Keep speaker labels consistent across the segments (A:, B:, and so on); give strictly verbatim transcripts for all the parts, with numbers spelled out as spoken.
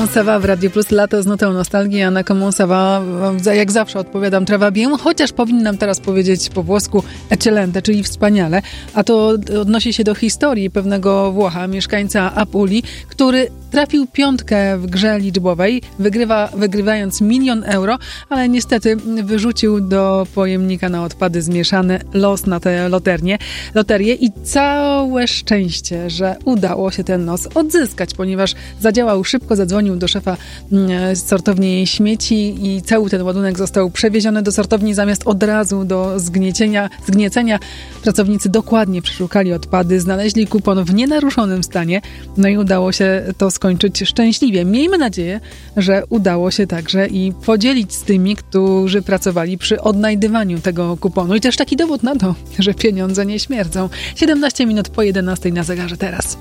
A: Comment ça va w Radio Plus, lato z nutą nostalgii, a na comment ça va jak zawsze odpowiadam très bien, chociaż powinnam teraz powiedzieć po włosku eccellente, czyli wspaniale, a to odnosi się do historii pewnego Włocha, mieszkańca Apulii, który trafił piątkę w grze liczbowej, wygrywa, wygrywając milion euro, ale niestety wyrzucił do pojemnika na odpady zmieszany los na tę loterię, loterię i całe szczęście, że udało się ten los odzyskać, ponieważ zadziałał szybko, zadzwonił do szefa sortowni śmieci i cały ten ładunek został przewieziony do sortowni zamiast od razu do zgniecenia, zgniecenia. Pracownicy dokładnie przeszukali odpady, znaleźli kupon w nienaruszonym stanie, no i udało się to skończyć szczęśliwie. Miejmy nadzieję, że udało się także i podzielić z tymi, którzy pracowali przy odnajdywaniu tego kuponu. I też taki dowód na to, że pieniądze nie śmierdzą. siedemnaście minut po jedenastej na zegarze teraz.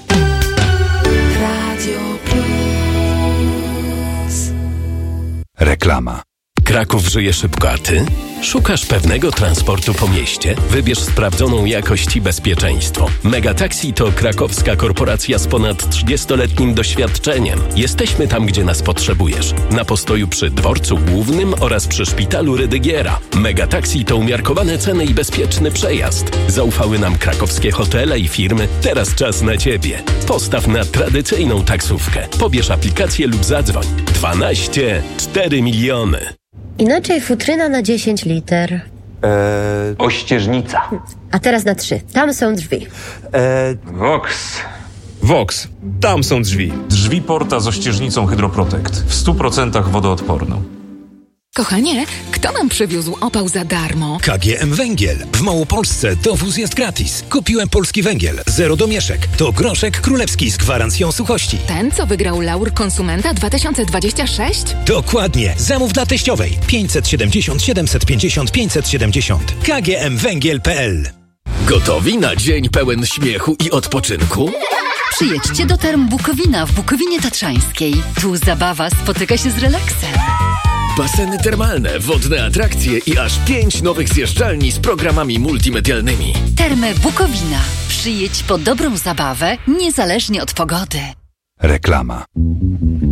B: Radio Plus.
C: Reklama.
D: Kraków żyje szybko, a ty? Szukasz pewnego transportu po mieście? Wybierz sprawdzoną jakość i bezpieczeństwo. Megataxi to krakowska korporacja z ponad trzydziestoletnim doświadczeniem. Jesteśmy tam, gdzie nas potrzebujesz. Na postoju przy dworcu głównym oraz przy szpitalu Rydygiera. Megataxi to umiarkowane ceny i bezpieczny przejazd. Zaufały nam krakowskie hotele i firmy. Teraz czas na ciebie. Postaw na tradycyjną taksówkę. Pobierz aplikację lub zadzwoń. dwanaście cztery miliony.
E: Inaczej futryna na dziesięć liter.
F: Eee,
G: Ościeżnica.
E: A teraz na trzy. Tam są drzwi.
F: eee,
G: Vox.
H: Vox. Tam są drzwi.
I: Drzwi Porta z ościeżnicą Hydroprotect. W stu procentach wodoodporną.
B: Kochanie, kto nam przywiózł opał za darmo?
C: K G M Węgiel. W Małopolsce dowóz jest gratis. Kupiłem polski węgiel. Zero domieszek. To groszek królewski z gwarancją suchości.
B: Ten, co wygrał Laur Konsumenta dwa tysiące dwudziesty szósty?
C: Dokładnie. Zamów dla teściowej. pięćset siedemdziesiąt siedemset pięćdziesiąt pięćset siedemdziesiąt. K G M Węgiel kropka P L.
D: Gotowi na dzień pełen śmiechu i odpoczynku?
J: Przyjedźcie do Term Bukowina w Bukowinie Tatrzańskiej. Tu zabawa spotyka się z relaksem.
D: Baseny termalne, wodne atrakcje i aż pięć nowych zjeżdżalni z programami multimedialnymi.
J: Termy Bukowina. Przyjedź po dobrą zabawę, niezależnie od pogody.
C: Reklama.